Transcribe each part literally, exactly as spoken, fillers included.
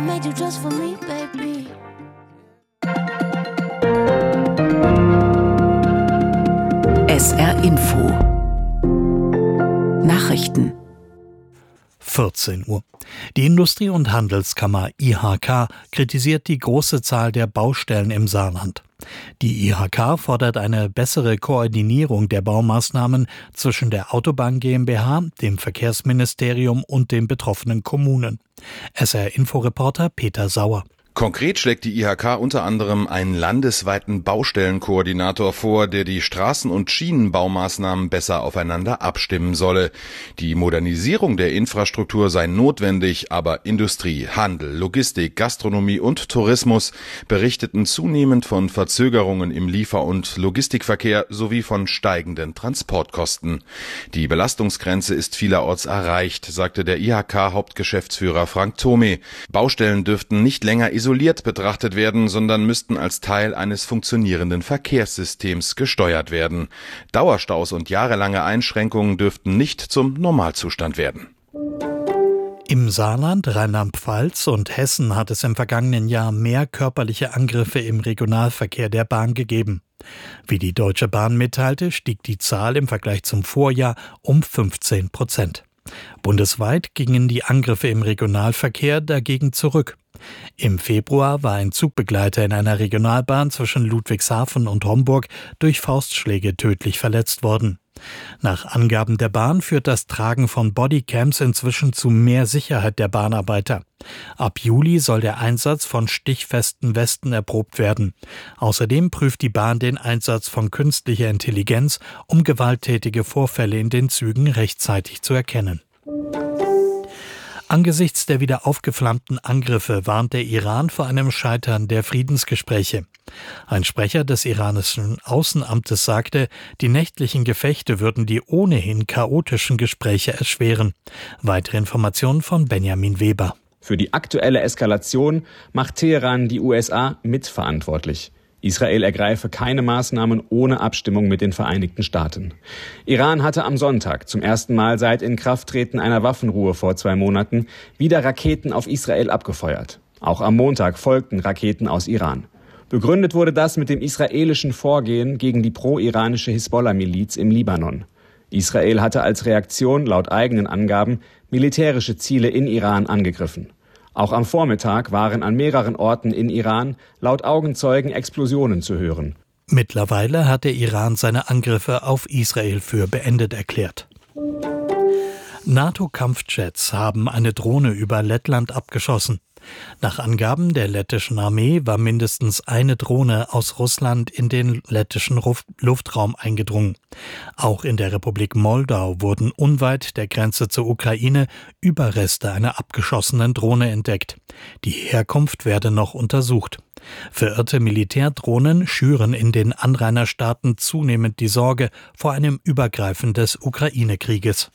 made you just for me, baby. S R Info Nachrichten vierzehn Uhr. Die Industrie- und Handelskammer I H K kritisiert die große Zahl der Baustellen im Saarland. Die I H K fordert eine bessere Koordinierung der Baumaßnahmen zwischen der Autobahn GmbH, dem Verkehrsministerium und den betroffenen Kommunen. S R-Inforeporter Peter Sauer. Konkret schlägt die I H K unter anderem einen landesweiten Baustellenkoordinator vor, der die Straßen- und Schienenbaumaßnahmen besser aufeinander abstimmen solle. Die Modernisierung der Infrastruktur sei notwendig, aber Industrie, Handel, Logistik, Gastronomie und Tourismus berichteten zunehmend von Verzögerungen im Liefer- und Logistikverkehr sowie von steigenden Transportkosten. Die Belastungsgrenze ist vielerorts erreicht, sagte der I H K-Hauptgeschäftsführer Frank Thome. Baustellen dürften nicht länger isoliert betrachtet werden, sondern müssten als Teil eines funktionierenden Verkehrssystems gesteuert werden. Dauerstaus und jahrelange Einschränkungen dürften nicht zum Normalzustand werden. Im Saarland, Rheinland-Pfalz und Hessen hat es im vergangenen Jahr mehr körperliche Angriffe im Regionalverkehr der Bahn gegeben. Wie die Deutsche Bahn mitteilte, stieg die Zahl im Vergleich zum Vorjahr um fünfzehn Prozent. Bundesweit gingen die Angriffe im Regionalverkehr dagegen zurück. Im Februar war ein Zugbegleiter in einer Regionalbahn zwischen Ludwigshafen und Homburg durch Faustschläge tödlich verletzt worden. Nach Angaben der Bahn führt das Tragen von Bodycams inzwischen zu mehr Sicherheit der Bahnarbeiter. Ab Juli soll der Einsatz von stichfesten Westen erprobt werden. Außerdem prüft die Bahn den Einsatz von künstlicher Intelligenz, um gewalttätige Vorfälle in den Zügen rechtzeitig zu erkennen. Angesichts der wieder aufgeflammten Angriffe warnt der Iran vor einem Scheitern der Friedensgespräche. Ein Sprecher des iranischen Außenamtes sagte, die nächtlichen Gefechte würden die ohnehin chaotischen Gespräche erschweren. Weitere Informationen von Benjamin Weber. Für die aktuelle Eskalation macht Teheran die U S A mitverantwortlich. Israel ergreife keine Maßnahmen ohne Abstimmung mit den Vereinigten Staaten. Iran hatte am Sonntag zum ersten Mal seit Inkrafttreten einer Waffenruhe vor zwei Monaten wieder Raketen auf Israel abgefeuert. Auch am Montag folgten Raketen aus Iran. Begründet wurde das mit dem israelischen Vorgehen gegen die pro-iranische Hisbollah-Miliz im Libanon. Israel hatte als Reaktion laut eigenen Angaben militärische Ziele in Iran angegriffen. Auch am Vormittag waren an mehreren Orten in Iran laut Augenzeugen Explosionen zu hören. Mittlerweile hat der Iran seine Angriffe auf Israel für beendet erklärt. NATO-Kampfjets haben eine Drohne über Lettland abgeschossen. Nach Angaben der lettischen Armee war mindestens eine Drohne aus Russland in den lettischen Luftraum eingedrungen. Auch in der Republik Moldau wurden unweit der Grenze zur Ukraine Überreste einer abgeschossenen Drohne entdeckt. Die Herkunft werde noch untersucht. Verirrte Militärdrohnen schüren in den Anrainerstaaten zunehmend die Sorge vor einem Übergreifen des Ukraine-Krieges.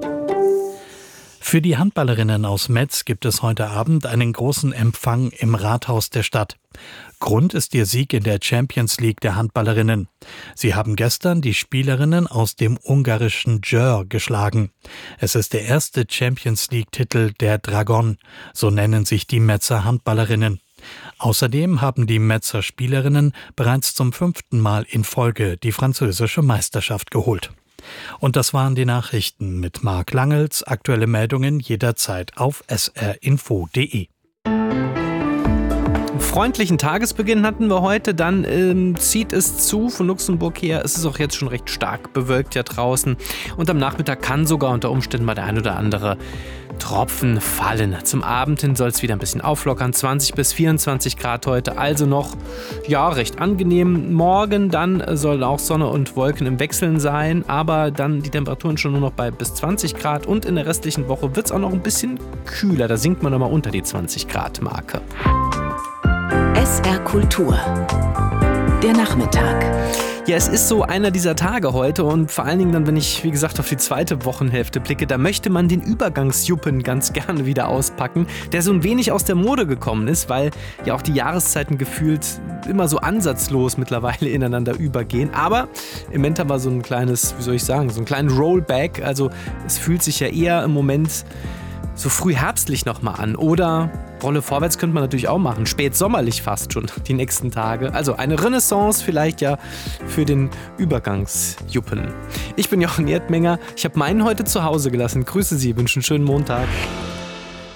Für die Handballerinnen aus Metz gibt es heute Abend einen großen Empfang im Rathaus der Stadt. Grund ist ihr Sieg in der Champions League der Handballerinnen. Sie haben gestern die Spielerinnen aus dem ungarischen Győr geschlagen. Es ist der erste Champions League-Titel der Dragon, so nennen sich die Metzer Handballerinnen. Außerdem haben die Metzer Spielerinnen bereits zum fünften Mal in Folge die französische Meisterschaft geholt. Und das waren die Nachrichten mit Marc Langels. Aktuelle Meldungen jederzeit auf s r info punkt d e. Freundlichen Tagesbeginn hatten wir heute, dann ähm, zieht es zu von Luxemburg her. Es ist auch jetzt schon recht stark bewölkt ja draußen und am Nachmittag kann sogar unter Umständen mal der ein oder andere Tropfen fallen. Zum Abend hin soll es wieder ein bisschen auflockern, zwanzig bis vierundzwanzig Grad heute, also noch ja recht angenehm. Morgen dann soll auch Sonne und Wolken im Wechseln sein, aber dann die Temperaturen schon nur noch bei bis zwanzig Grad und in der restlichen Woche wird es auch noch ein bisschen kühler, da sinkt man nochmal unter die zwanzig Grad Marke. S R Kultur. Der Nachmittag. Ja, es ist so einer dieser Tage heute und vor allen Dingen dann, wenn ich, wie gesagt, auf die zweite Wochenhälfte blicke, da möchte man den Übergangsjuppen ganz gerne wieder auspacken, der so ein wenig aus der Mode gekommen ist, weil ja auch die Jahreszeiten gefühlt immer so ansatzlos mittlerweile ineinander übergehen. Aber im Moment haben wir so ein kleines, wie soll ich sagen, so einen kleinen Rollback. Also es fühlt sich ja eher im Moment so früh herbstlich nochmal an oder Rolle vorwärts könnte man natürlich auch machen. Spätsommerlich fast schon die nächsten Tage. Also eine Renaissance vielleicht ja für den Übergangsjuppen. Ich bin Jochen Erdmenger. Ich habe meinen heute zu Hause gelassen. Grüße Sie, wünsche einen schönen Montag.